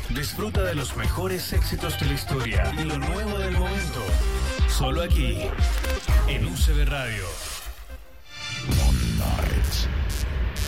Disfruta de los mejores éxitos de la historia y lo nuevo del momento. Solo aquí, en UCB Radio.